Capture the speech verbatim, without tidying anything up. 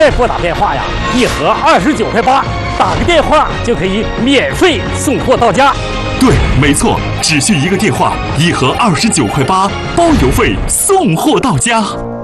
再拨打电话呀，一盒二十九块八，打个电话就可以免费送货到家。 对，没错，只需一个电话，一盒二十九块八，包邮费送货到家。